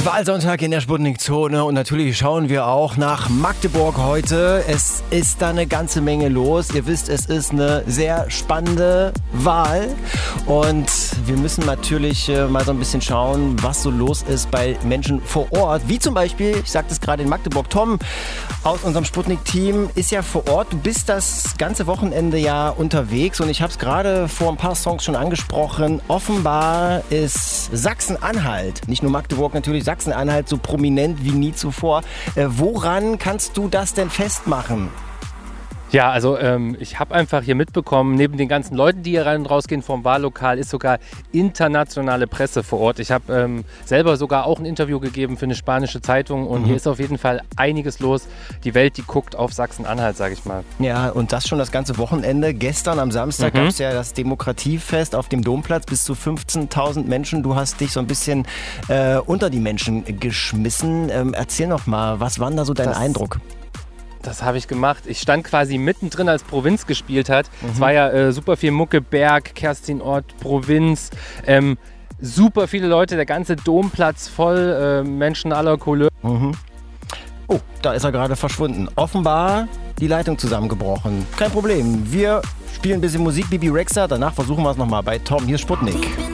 Wahlsonntag in der Sputnik-Zone und natürlich schauen wir auch nach Magdeburg heute. Es ist da eine ganze Menge los. Ihr wisst, es ist eine sehr spannende Wahl und wir müssen natürlich mal so ein bisschen schauen, was so los ist bei Menschen vor Ort. Wie zum Beispiel, ich sagte es gerade in Magdeburg, Tom aus unserem Sputnik-Team ist ja vor Ort. Du bist das ganze Wochenende ja unterwegs und ich habe es gerade vor ein paar Songs schon angesprochen. Offenbar ist Sachsen-Anhalt, nicht nur Magdeburg, natürlich Sachsen-Anhalt so prominent wie nie zuvor. Woran kannst du das denn festmachen? Ja, also ich habe einfach hier mitbekommen, neben den ganzen Leuten, die hier rein und rausgehen vom Wahllokal, ist sogar internationale Presse vor Ort. Ich habe selber sogar auch ein Interview gegeben für eine spanische Zeitung und hier ist auf jeden Fall einiges los. Die Welt, die guckt auf Sachsen-Anhalt, sage ich mal. Ja, und das schon das ganze Wochenende. Gestern am Samstag gab es ja das Demokratiefest auf dem Domplatz, bis zu 15.000 Menschen. Du hast dich so ein bisschen unter die Menschen geschmissen. Erzähl noch mal, was war denn da so dein Eindruck? Das habe ich gemacht. Ich stand quasi mittendrin, als Provinz gespielt hat. Es war ja super viel Mucke, Berg, Kerstinort, Provinz. Super viele Leute, der ganze Domplatz voll, Menschen aller Couleur. Oh, da ist er gerade verschwunden. Offenbar die Leitung zusammengebrochen. Kein Problem. Wir spielen ein bisschen Musik, Bibi Rexha. Danach versuchen wir es nochmal bei Tom. Hier ist Sputnik.